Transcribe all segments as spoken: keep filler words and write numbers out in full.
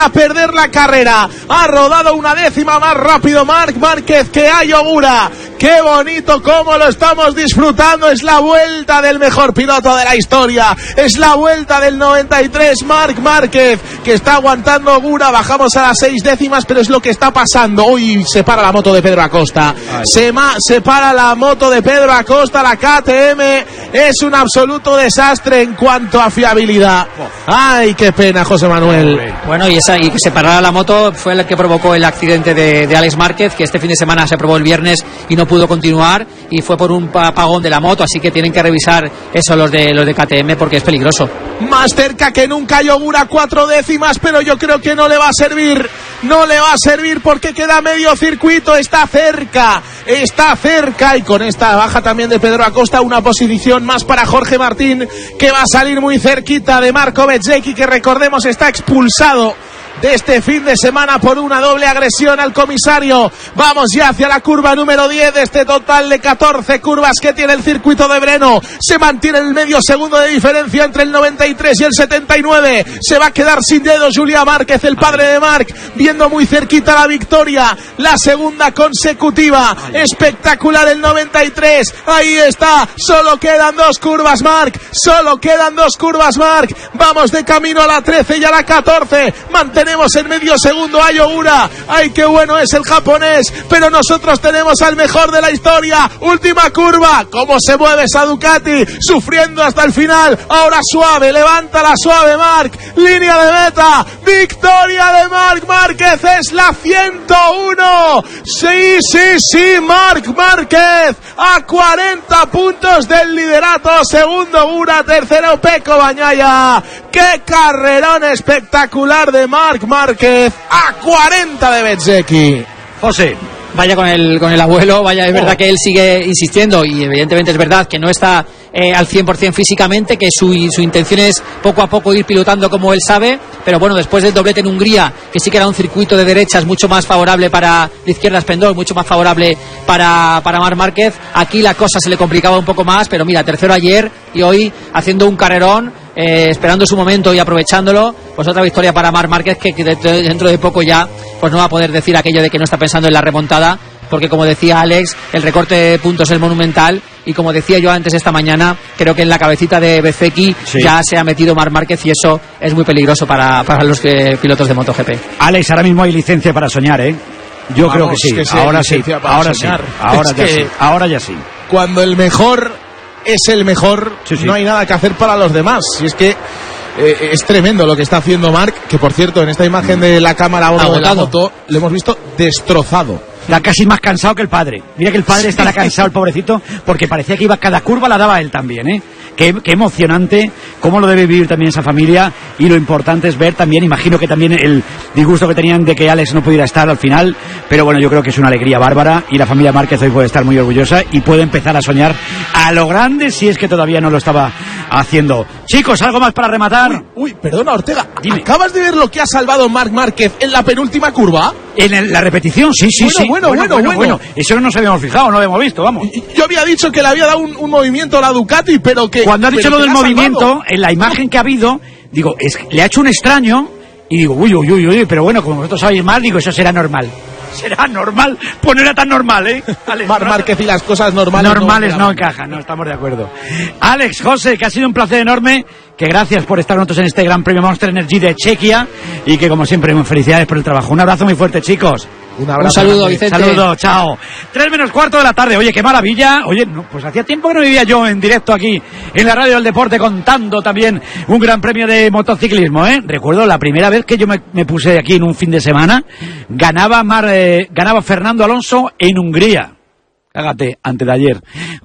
a perder la carrera. Ha rodado una décima más rápido Marc Márquez que Ayo Ogura. Qué bonito cómo lo estamos disfrutando. Es la vuelta del mejor piloto de la historia. Es la vuelta del noventa y tres, Marc Márquez, que está aguantando Ogura. Bajamos a las seis décimas, pero es lo que está pasando. Hoy se para la moto de Pedro Acosta. Se, ma- se para la moto de Pedro Acosta, la K T M. Es un absoluto desastre en cuanto a fiabilidad. Ay, qué pena, José Manuel. Bueno, y esa y que se parara la moto fue el que provocó el accidente de, de Alex Márquez, que este fin de semana se probó el viernes y no pudo continuar, y fue por un apagón de la moto, así que tienen que revisar eso los de los de K T M porque es peligroso. Más cerca que nunca Ogura, cuatro décimas, pero yo creo que no le va a servir. No le va a servir porque queda medio circuito. Está cerca, está cerca, y con esta baja también de Pedro Acosta, una posición más para Jorge Martín, que va a salir muy cerquita de Marco Bezzecchi, que recordemos está expulsado de este fin de semana por una doble agresión al comisario. Vamos ya hacia la curva número diez de este total de catorce curvas que tiene el circuito de Breno. Se mantiene el medio segundo de diferencia entre el noventa y tres y el setenta y nueve. Se va a quedar sin dedos Julián Márquez, el padre de Marc, viendo muy cerquita la victoria, la segunda consecutiva. Espectacular el noventa y tres. Ahí está, solo quedan dos curvas Marc, solo quedan dos curvas Marc. Vamos de camino a la trece y a la catorce. Mantenemos en medio segundo a Ayo Ogura. Ay, qué bueno es el japonés, pero nosotros tenemos al mejor de la historia. Última curva, cómo se mueve esa Ducati, sufriendo hasta el final. Ahora suave, levanta la suave Marc, línea de meta, victoria de Marc Márquez, es la ciento uno. Sí, sí, sí, Marc Márquez a cuarenta puntos del liderato. Segundo Ogura, tercero Pecco Bagnaia. Qué carrerón espectacular de Marc Márquez a cuarenta de Bezzecchi. José, vaya con el con el abuelo, vaya, es verdad que él sigue insistiendo, y evidentemente es verdad que no está eh, al cien por ciento físicamente, que su, su intención es poco a poco ir pilotando como él sabe, pero bueno, después del doblete en Hungría, que sí que era un circuito de derechas mucho más favorable para, de izquierdas pendón, mucho más favorable para, para Marc Márquez, aquí la cosa se le complicaba un poco más, pero mira, tercero ayer y hoy haciendo un carrerón, eh, esperando su momento y aprovechándolo, pues otra victoria para Marc Márquez, que, que dentro de poco ya pues no va a poder decir aquello de que no está pensando en la remontada, porque como decía Alex, el recorte de puntos es monumental, y como decía yo antes esta mañana, creo que en la cabecita de Bezzecchi sí. ya se ha metido Marc Márquez, y eso es muy peligroso para, para los eh, pilotos de MotoGP. Alex, ahora mismo hay licencia para soñar, ¿eh? Yo Vamos, creo que sí, que sí ahora sí, ahora sí, ahora ya sí, ahora ya sí. Cuando el mejor es el mejor, sí, sí. no hay nada que hacer para los demás, y es que Eh, es tremendo lo que está haciendo Marc, que por cierto en esta imagen de la cámara uno de la moto le hemos visto destrozado. Está casi más cansado que el padre. Mira que el padre estará cansado, el pobrecito, porque parecía que iba cada curva la daba él también, ¿eh? Qué, qué emocionante, cómo lo debe vivir también esa familia, y lo importante es ver también, imagino que también el disgusto que tenían de que Alex no pudiera estar al final, pero bueno, yo creo que es una alegría bárbara, y la familia Márquez hoy puede estar muy orgullosa y puede empezar a soñar a lo grande, si es que todavía no lo estaba haciendo. Chicos, ¿algo más para rematar? Uy, uy perdona Ortega, Dime. ¿acabas de ver lo que ha salvado Marc Márquez en la penúltima curva? En el, la repetición, sí, sí, bueno, sí. Bueno, bueno, bueno, bueno, bueno. Eso no nos habíamos fijado, no lo habíamos visto, vamos. Yo había dicho que le había dado un, un movimiento a la Ducati, pero que... Cuando ha dicho lo del movimiento, salvado. En la imagen que ha habido, digo, es, le ha hecho un extraño, y digo, uy, uy, uy, uy, pero bueno, como vosotros sabéis mal, digo, eso será normal. Será normal, pues no era tan normal, ¿eh? Alex, Marc Márquez y las cosas normales normales no, no encajan, no estamos de acuerdo. Alex, José, que ha sido un placer enorme, que gracias por estar con nosotros en este Gran Premio Monster Energy de Chequia, y que como siempre, muy felicidades por el trabajo. Un abrazo muy fuerte, chicos. Un, abrazo, un saludo, Vicente. Saludo, chao. Tres menos cuarto de la tarde. Oye, qué maravilla. Oye, no, pues hacía tiempo que no vivía yo en directo aquí en la Radio del Deporte, contando también un gran premio de motociclismo, ¿eh? Recuerdo la primera vez que yo me, me puse aquí en un fin de semana, ganaba, Mar, eh, ganaba Fernando Alonso en Hungría. Cágate, antes de ayer.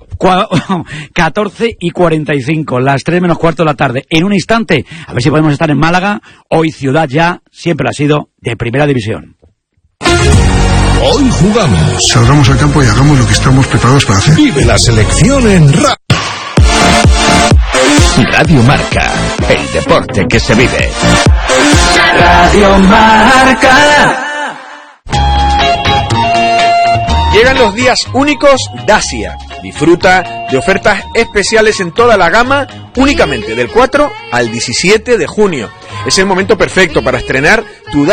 catorce y cuarenta y cinco, las tres menos cuarto de la tarde. En un instante, a ver si podemos estar en Málaga. Hoy ciudad ya siempre ha sido de primera división. Hoy jugamos. Salgamos al campo y hagamos lo que estamos preparados para hacer. Vive la selección en Ra- Radio Marca, el deporte que se vive. Radio Marca. Llegan los días únicos Dacia. Disfruta de ofertas especiales en toda la gama únicamente del cuatro al diecisiete de junio. Es el momento perfecto para estrenar tu Dacia